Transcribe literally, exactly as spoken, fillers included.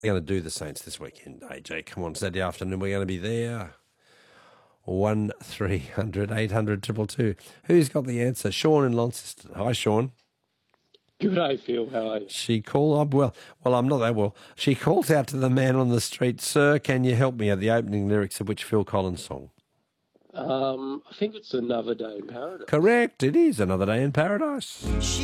We're going to do the Saints this weekend, A J. Come on, Saturday afternoon. We're going to be there. One three hundred eight hundred two two two. Who's got the answer? Sean in Launceston. Hi, Sean. Good day, Phil. How are you? She called up, well, well, I'm not that well. She calls out to the man on the street, "Sir, can you help me?" at the opening lyrics of which Phil Collins song? Um, I think it's Another Day in Paradise. Correct. It is Another Day in Paradise.